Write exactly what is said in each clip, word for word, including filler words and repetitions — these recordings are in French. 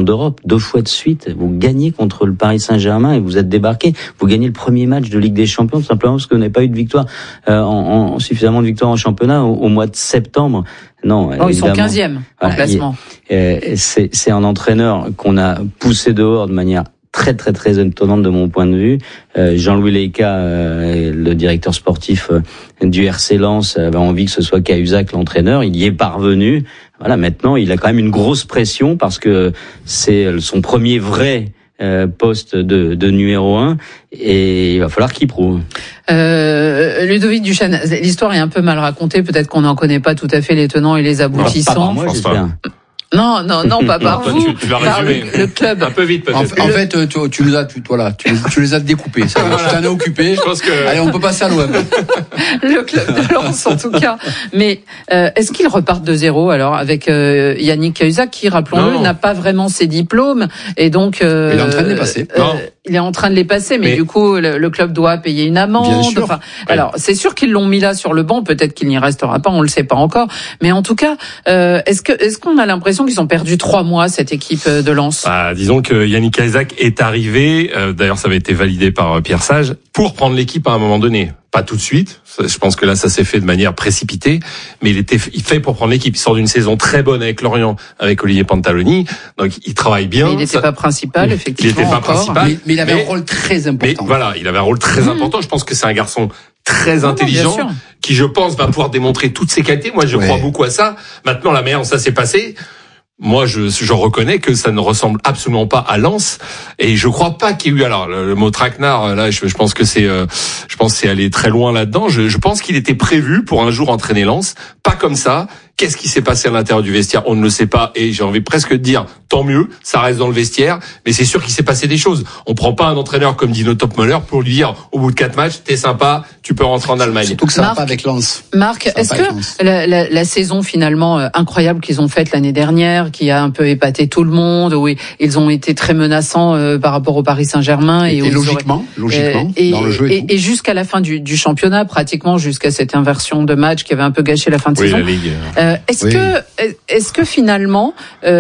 d'Europe, deux fois de suite. Vous gagnez contre le Paris Saint-Germain et vous êtes débarqué. Vous gagnez le premier match de Ligue des Champions, tout simplement parce que vous n'avez pas eu de victoire, euh, en, en, suffisamment de victoire en championnat au, au mois de septembre. Non, oh, ils sont quinzième en classement. Euh, c'est, c'est un entraîneur qu'on a poussé dehors de manière très très très étonnante de mon point de vue. Euh, Jean-Louis Leïca, euh, le directeur sportif euh, du R C Lens, avait envie que ce soit Cahuzac l'entraîneur. Il y est parvenu. Voilà, maintenant il a quand même une grosse pression parce que c'est son premier vrai euh, poste de, de numéro un et il va falloir qu'il prouve. Euh, Ludovic Duchesne, l'histoire est un peu mal racontée. Peut-être qu'on n'en connaît pas tout à fait les tenants et les aboutissants. Pas par moi, j'espère. Non, non, non, pas par non, vous. Tu, tu l'as par résumé. Le, le club. Un peu vite, peut-être. En, fait, en fait, tu, tu les as, tu, voilà, tu, tu les as découpés. Ça, voilà. Tu t'en as occupé. Je pense que... Allez, on peut passer à l'O M. Le club de Lens, en tout cas. Mais euh, est-ce qu'ils repartent de zéro alors avec euh, Yannick Cahuzac, qui, rappelons-le, non. n'a pas vraiment ses diplômes et donc euh, il est en train de les passer. Euh, il est en train de les passer, mais, mais du coup, le, le club doit payer une amende. Bien sûr. Enfin, oui. Alors, c'est sûr qu'ils l'ont mis là sur le banc. Peut-être qu'il n'y restera pas, on le sait pas encore. Mais en tout cas, euh, est-ce que est-ce qu'on a l'impression qu'ils ont perdu trois mois cette équipe de Lens? Bah, disons que Yannick Cahuzac est arrivé. Euh, d'ailleurs, ça avait été validé par Pierre Sage pour prendre l'équipe à un moment donné. Pas tout de suite. Je pense que là, ça s'est fait de manière précipitée. Mais il était fait pour prendre l'équipe. Il sort d'une saison très bonne avec Lorient, avec Olivier Pantaloni. Donc, il travaille bien. Mais il n'était ça... pas principal, effectivement. Il n'était pas principal. Mais, mais il avait mais, un rôle très important. Mais voilà, il avait un rôle très mmh. important. Je pense que c'est un garçon très non, intelligent, non, qui, je pense, va pouvoir démontrer toutes ses qualités. Moi, je ouais. crois beaucoup à ça. Maintenant, la manière dont ça s'est passé, moi, je, je reconnais que ça ne ressemble absolument pas à Lens, et je crois pas qu'il y ait eu. Alors, le, le mot traquenard, là, je, je pense que c'est, euh, je pense que c'est aller très loin là-dedans. Je, je pense qu'il était prévu pour un jour entraîner Lens, pas comme ça. Qu'est-ce qui s'est passé à l'intérieur du vestiaire? On ne le sait pas, et j'ai envie presque de dire tant mieux, ça reste dans le vestiaire, mais c'est sûr qu'il s'est passé des choses. On prend pas un entraîneur comme Dino Topmöller pour lui dire au bout de quatre matchs, t'es sympa, tu peux rentrer en Allemagne. Surtout que ça Marc, va pas avec Lens. Marc, est-ce que la, la, la saison finalement euh, incroyable qu'ils ont faite l'année dernière, qui a un peu épaté tout le monde, où ils ont été très menaçants euh, par rapport au Paris Saint-Germain et, et, et logiquement, auraient, logiquement, euh, et, dans le jeu et, et, et jusqu'à la fin du, du championnat, pratiquement jusqu'à cette inversion de match qui avait un peu gâché la fin de oui, saison. La Ligue. Euh, est-ce oui. que Est-ce que finalement,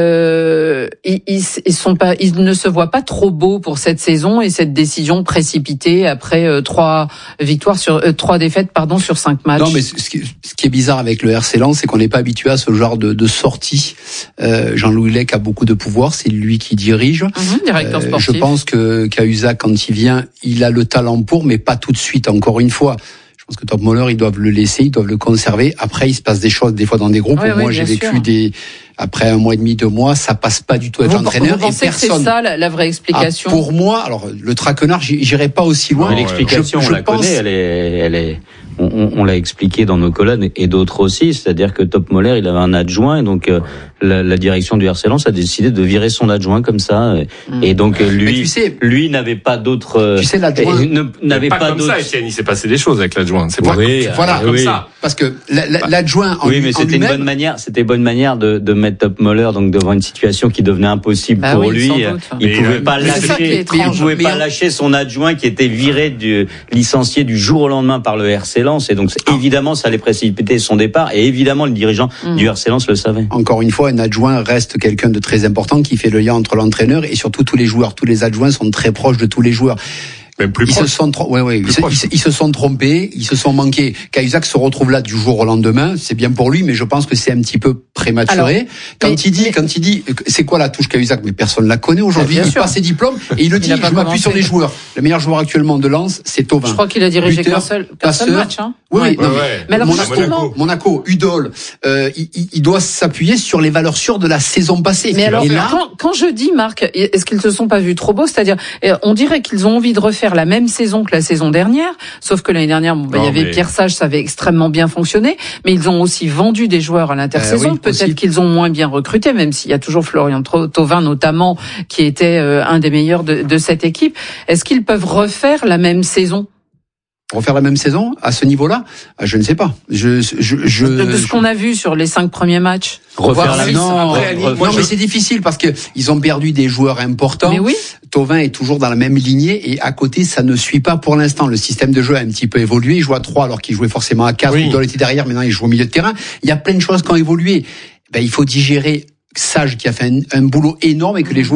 euh, ils, ils, ils sont pas, ils ne se voient pas trop beaux pour cette saison et cette décision précipitée après euh, trois victoires sur euh, trois défaites, pardon, sur cinq matchs? Non, mais ce qui, ce qui est bizarre avec le R C Lens, c'est qu'on n'est pas habitué à ce genre de, de sortie. Euh, Jean-Louis Lec a beaucoup de pouvoir, c'est lui qui dirige. Mmh, directeur sportif. Euh, je pense que Cahuzac, quand il vient, il a le talent pour, mais pas tout de suite. Encore une fois. Je pense que Topmöller, ils doivent le laisser, ils doivent le conserver. Après, il se passe des choses, des fois, dans des groupes. Oui, Moi, oui, j'ai vécu sûr. des, après un mois et demi, deux mois, ça passe pas du tout être vous, entraîneur. Vous pensez et personne. que c'est ça, la, la vraie explication? Ah, pour moi, alors, le traquenard, j'irai pas aussi loin. Ouais, l'explication, je, je on la pense... connaît, elle est, elle est, on, on, on l'a expliqué dans nos colonnes et d'autres aussi. C'est-à-dire que Topmöller, il avait un adjoint, et donc, euh, la, la direction du R C Lens a décidé de virer son adjoint comme ça. Mmh. Et donc, lui, tu sais, lui n'avait pas d'autres, tu sais, l'adjoint, n'avait pas, pas comme d'autres... ça, Étienne, il s'est passé des choses avec l'adjoint. C'est pas oui, comme, voilà, comme oui. ça. Parce que l'adjoint en oui, mais c'était une bonne manière, c'était une bonne manière de, de mettre Topmöller donc devant une situation qui devenait impossible bah pour oui, lui. Il mais pouvait euh, pas lâcher, il pouvait pas lâcher son adjoint qui était viré du, licencié du jour au lendemain par le R C Lens. Et donc, ah. évidemment, ça allait précipiter son départ. Et évidemment, le dirigeant mmh. du R C Lens le savait. Encore une fois, un adjoint reste quelqu'un de très important qui fait le lien entre l'entraîneur et surtout tous les joueurs. Tous les adjoints sont très proches de tous les joueurs. Même plus ils proche. se sont trom- ouais, ouais, ils se, ils, ils se sont trompés, ils se sont manqués. Cahuzac se retrouve là du jour au lendemain, c'est bien pour lui, mais je pense que c'est un petit peu prématuré. Alors, quand mais, il dit, mais... quand il dit, c'est quoi la touche Cahuzac? Mais personne la connaît aujourd'hui. Il passe ses diplômes et il le dit. Il je m'appuie sur les joueurs. Le meilleur joueur actuellement de Lens, c'est Thauvin. Je crois qu'il a dirigé qu'un seul, qu'un seul match. Hein. Oui, ouais. oui. Non, ouais, ouais. Mais alors Monaco, justement, Monaco, Udol, euh, il, il doit s'appuyer sur les valeurs sûres de la saison passée. Mais alors, là, quand, quand je dis, Marc, est-ce qu'ils se sont pas vus trop beaux? C'est-à-dire, on dirait qu'ils ont envie de refaire la même saison que la saison dernière, sauf que l'année dernière, bon, bah, il y avait mais... Pierre Sage, ça avait extrêmement bien fonctionné, mais ils ont aussi vendu des joueurs à l'intersaison. Euh, oui, Peut-être aussi. qu'ils ont moins bien recruté, même s'il y a toujours Florian Thauvin notamment, qui était euh, un des meilleurs de, de cette équipe. Est-ce qu'ils peuvent refaire la même saison? Refaire la même saison à ce niveau-là, je ne sais pas. Je, je, je, de, de ce qu'on a vu sur les cinq premiers matchs. Refaire la non, après, non, non je... mais c'est difficile parce que ils ont perdu des joueurs importants. Mais oui. Thauvin est toujours dans la même lignée et à côté ça ne suit pas pour l'instant. Le système de jeu a un petit peu évolué. Il joue à trois alors qu'il jouait forcément à quatre. Il doit être derrière. Maintenant il joue au milieu de terrain. Il y a plein de choses qui ont évolué. Ben il faut digérer Sage qui a fait un, un boulot énorme et que les joueurs